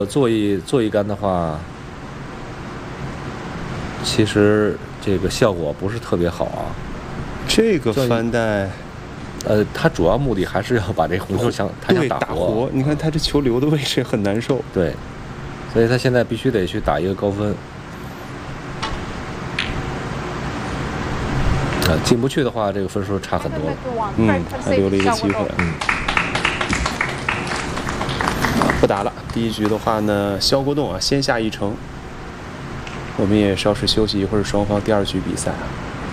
做一杆的话，其实这个效果不是特别好啊。 这个翻带， 它主要目的还是要把这红球他想打活。 你看他这球留的位置很难受。 对，所以他现在必须得去打一个高分。进不去的话，这个分数差很多了。 还留了一个机会。不打了。第一局的话呢，肖国栋先下一城。我们也稍事休息一会儿，双方第二局比赛。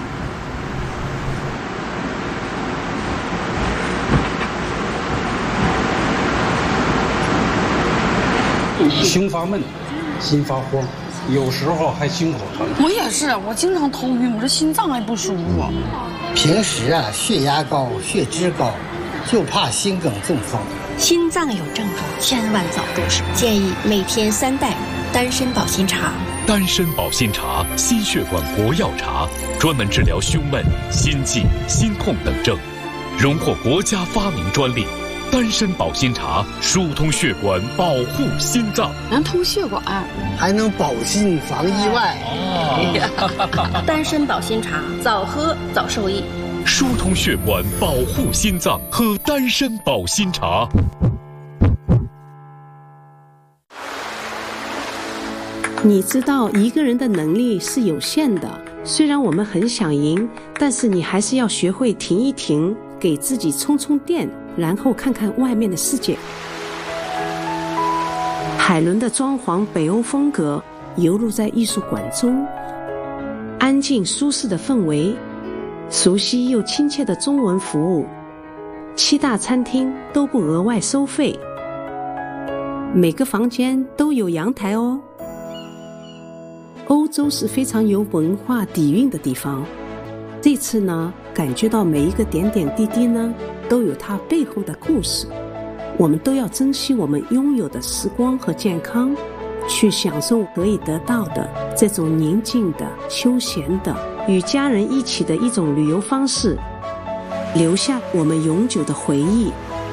胸发闷，心发慌，有时候还心口疼。 我也是，我经常头晕，我这心脏还不舒服。 平时血压高、血脂高，就怕心梗中风。 心脏有症状，千万早重视。建议每天3袋丹参保心茶。 丹参保心茶，心血管国药茶，专门治疗胸闷、心悸、心痛等症，荣获国家发明专利。丹参保心茶疏通血管，保护心脏， 能通血管， 还能保心防意外。 丹参保心茶，早喝早受益。 疏通血管，保护心脏，喝丹参保心茶。 你知道一个人的能力是有限的，虽然我们很想赢，但是你还是要学会停一停，给自己充充电，然后看看外面的世界。海伦的装潢北欧风格游入在艺术馆中，安静舒适的氛围，熟悉又亲切的中文服务，7大餐厅都不额外收费，每个房间都有阳台哦。欧洲是非常有文化底蕴的地方，这次呢，感觉到每一个点点滴滴呢，都有它背后的故事。我们都要珍惜我们拥有的时光和健康，去享受可以得到的这种宁静的、休闲的、与家人一起的一种旅游方式，留下我们永久的回忆。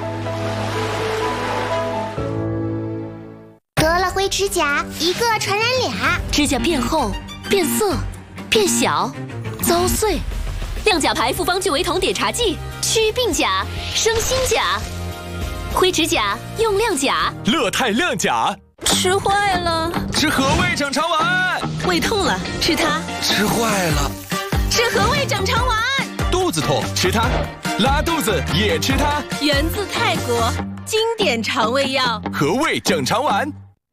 得了灰指甲，一个传染俩， 指甲变厚、变色、变小、遭碎。亮甲牌复方聚维酮碘茶剂，祛病甲，生新甲。灰指甲用亮甲， 乐泰亮甲。 吃坏了， 吃和味整肠丸。 胃痛了，吃它。 吃坏了， 吃和味整肠丸。 肚子痛，吃它。拉肚子也吃它。 源自泰国，经典肠胃药， 和味整肠丸。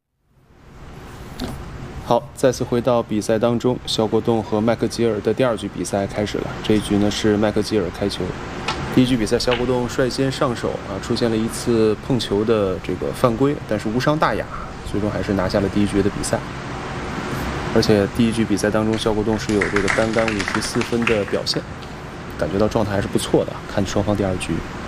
好，再次回到比赛当中，肖国栋和麦克吉尔的第二局比赛开始了。这一局呢是麦克吉尔开球。第一局比赛，肖国栋率先上手出现了一次碰球的这个犯规，但是无伤大雅，最终还是拿下了第一局的比赛。而且第一局比赛当中，肖国栋是有这个单杆54分的表现，感觉到状态还是不错的。看双方第二局。